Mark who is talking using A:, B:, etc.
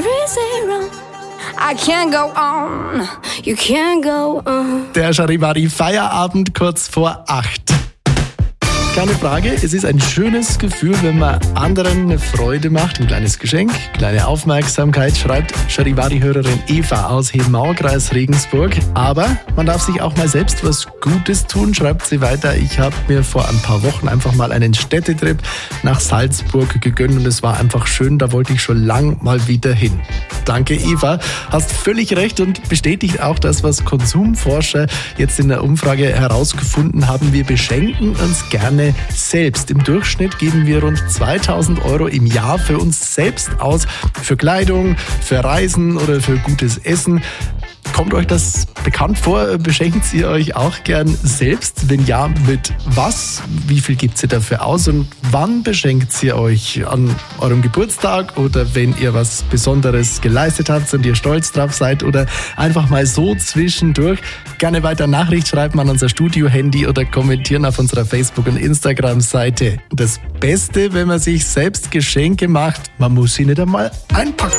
A: I can't go on, you can't go on.
B: Der Charivari Feierabend kurz vor 8. Keine Frage, es ist ein schönes Gefühl, wenn man anderen eine Freude macht. Ein kleines Geschenk, kleine Aufmerksamkeit, schreibt Charivari-Hörerin Eva aus Hemau, Kreis Regensburg. Aber man darf sich auch mal selbst was Gutes tun, schreibt sie weiter. Ich habe mir vor ein paar Wochen einfach mal einen Städtetrip nach Salzburg gegönnt und es war einfach schön, da wollte ich schon lang mal wieder hin. Danke Eva, hast völlig recht und bestätigt auch das, was Konsumforscher jetzt in der Umfrage herausgefunden haben. Wir beschenken uns gerne selbst. Im Durchschnitt geben wir rund 2.000 € im Jahr für uns selbst aus, für Kleidung, für Reisen oder für gutes Essen. Kommt euch das bekannt vor? Beschenkt ihr euch auch gern selbst? Wenn ja, mit was? Wie viel gebt ihr dafür aus? Und wann beschenkt ihr euch? An eurem Geburtstag oder wenn ihr was Besonderes geleistet habt und ihr stolz drauf seid oder einfach mal so zwischendurch? Gerne weiter Nachricht schreiben an unser Studio-Handy oder kommentieren auf unserer Facebook- und Instagram-Seite. Das Beste, wenn man sich selbst Geschenke macht, man muss sie nicht einmal einpacken.